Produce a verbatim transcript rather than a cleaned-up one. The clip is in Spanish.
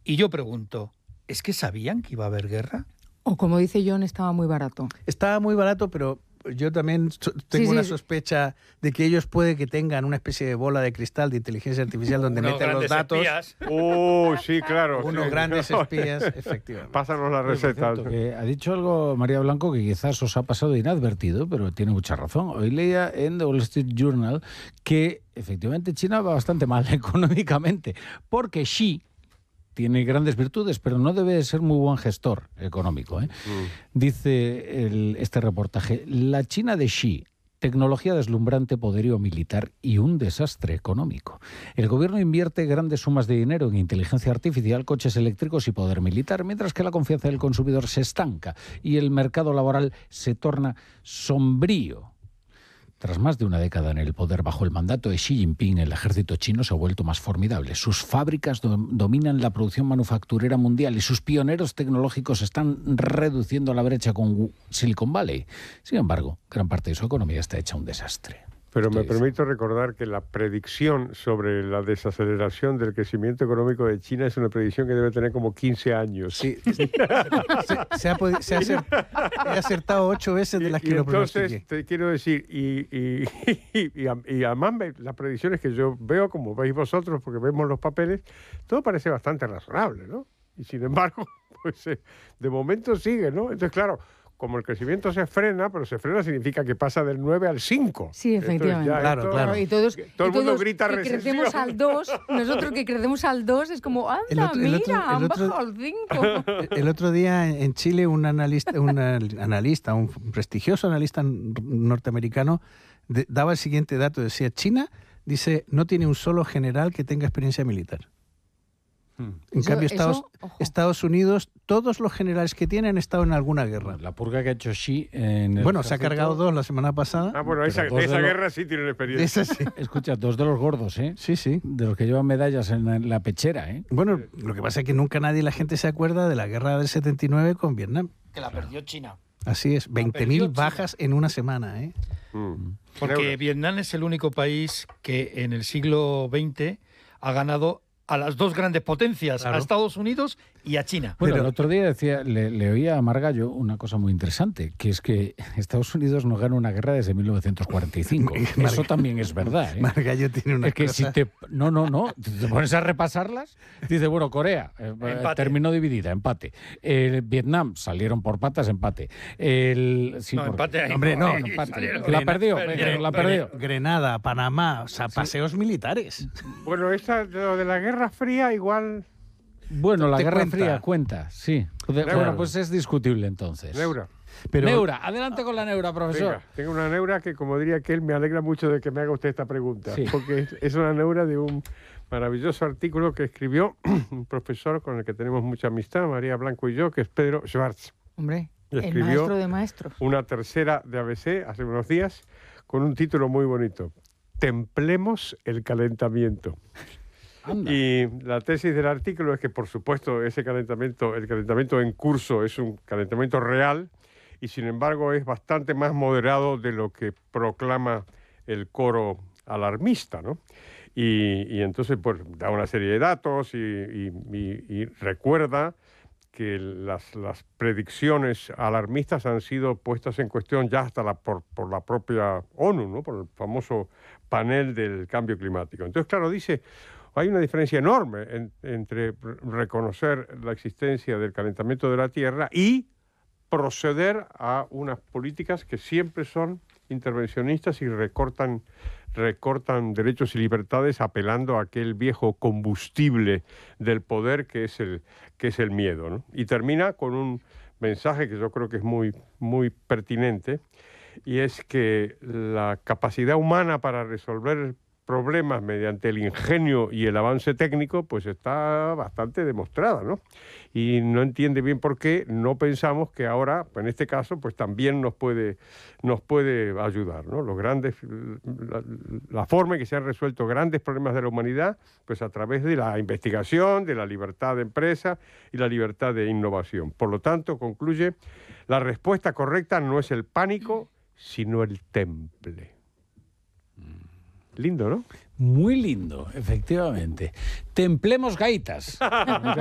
Y yo pregunto, ¿es que sabían que iba a haber guerra? O como dice John, estaba muy barato. Estaba muy barato, pero yo también tengo Sí, una sí. sospecha de que ellos puede que tengan una especie de bola de cristal de inteligencia artificial donde Unos meten los grandes datos. espías. Oh, sí, claro. Unos sí. grandes espías, efectivamente. Pásanos la Oye, por receta. cierto, que ha dicho algo María Blanco que quizás os ha pasado inadvertido, pero tiene mucha razón. Hoy leía en The Wall Street Journal que efectivamente China va bastante mal económicamente, porque Xi tiene grandes virtudes, pero no debe de ser muy buen gestor económico, ¿eh? Mm. Dice el, este reportaje, la China de Xi, tecnología deslumbrante, poderío militar y un desastre económico. El gobierno invierte grandes sumas de dinero en inteligencia artificial, coches eléctricos y poder militar, mientras que la confianza del consumidor se estanca y el mercado laboral se torna sombrío. Tras más de una década en el poder bajo el mandato de Xi Jinping, el ejército chino se ha vuelto más formidable. Sus fábricas do- dominan la producción manufacturera mundial y sus pioneros tecnológicos están reduciendo la brecha con Silicon Valley. Sin embargo, gran parte de su economía está hecha un desastre. Pero me Ustedes- permito recordar que la predicción sobre la desaceleración del crecimiento económico de China es una predicción que debe tener como quince años. Sí, se, se ha, podi- se ha acer- he acertado ocho veces de las Y que lo entonces pronostiqué. te quiero decir, y, y, y, a- y además me- las predicciones que yo veo, como veis vosotros, porque vemos los papeles, todo parece bastante razonable, ¿no? Y sin embargo, pues eh, de momento sigue, ¿no? Entonces, claro, como el crecimiento se frena, pero se frena significa que pasa del nueve al cinco. Sí, Entonces, efectivamente. ya Claro, esto- claro. Y todos, Todo el y mundo todos grita que recesión. crecemos al dos, nosotros que crecemos al dos es como, anda, El otro- el mira, otro- el han otro- bajado al cinco. El otro día en Chile un analista, un analista, un prestigioso analista norteamericano de- daba el siguiente dato, decía, China, dice, no tiene un solo general que tenga experiencia militar. En Eso- cambio, eso, Estados, ojo. Estados Unidos, todos los generales que tienen han estado en alguna guerra. La purga que ha hecho Xi en el Bueno, se ha ejército- cargado dos la semana pasada. Ah, bueno, esa, Pero dos de esa de lo- guerra sí tienen experiencia. Esa sí. Escucha, dos de los gordos, ¿eh? Sí, sí. De los que llevan medallas en la, en la pechera, ¿eh? Bueno, lo que pasa es que nunca nadie, la gente se acuerda de la guerra del setenta y nueve con Vietnam. Que la perdió China. Así es, veinte mil bajas en una semana, ¿eh? Mm. Porque Neura. Vietnam es el único país que en el siglo veinte ha ganado a las dos grandes potencias, Claro. a Estados Unidos y a China. Bueno, Pero- el otro día decía, le, le oía a Margallo una cosa muy interesante, que es que Estados Unidos no gana una guerra desde mil novecientos cuarenta y cinco. Mar- Eso también es verdad, ¿eh? Margallo tiene una Es que cosa... si te... No, no, no. Te pones a repasarlas, dice, bueno, Corea eh, Empate. terminó dividida, empate. El Vietnam salieron por patas, empate. El... sí, No, porque- empate ahí. Hombre, no, ahí no, empate. salieron. Que la perdió, Perdieron, la perdieron. perdió. Grenada, Panamá, o sea, paseos militares. Bueno, esta, lo de la Guerra Fría igual... Bueno, la Te Guerra cuenta. Fría cuenta, sí. De- Neura. Bueno, pues es discutible entonces. Neura. Pero Neura, adelante con la neura, profesor. Venga, tengo una neura que, como diría aquel, me alegra mucho de que me haga usted esta pregunta. Sí. Porque es, es una neura de un maravilloso artículo que escribió un profesor con el que tenemos mucha amistad, María Blanco y yo, que es Pedro Schwartz. Hombre, Y el escribió maestro de maestros. Una tercera de A B C hace unos días con un título muy bonito. Templemos el calentamiento. Anda. Y la tesis del artículo es que, por supuesto, ese calentamiento, el calentamiento en curso es un calentamiento real y, sin embargo, es bastante más moderado de lo que proclama el coro alarmista, ¿no? Y, y entonces, pues, da una serie de datos y, y- y- y recuerda que las, las predicciones alarmistas han sido puestas en cuestión ya hasta la, por, por la propia ONU, ¿no? Por el famoso panel del cambio climático. Entonces, claro, dice... Hay una diferencia enorme en- entre reconocer la existencia del calentamiento de la Tierra y proceder a unas políticas que siempre son intervencionistas y recortan, recortan derechos y libertades apelando a aquel viejo combustible del poder que es el, que es el miedo, ¿no? Y termina con un mensaje que yo creo que es muy, muy pertinente, y es que la capacidad humana para resolver problemas mediante el ingenio y el avance técnico, pues está bastante demostrada, ¿no? Y no entiende bien por qué no pensamos que ahora, en este caso, pues también nos puede, nos puede ayudar, ¿no? Los grandes, la, la forma en que se han resuelto grandes problemas de la humanidad, pues a través de la investigación, de la libertad de empresa y la libertad de innovación. Por lo tanto, concluye, la respuesta correcta no es el pánico, sino el temple. Lindo, ¿no? Muy lindo, efectivamente. Templemos gaitas.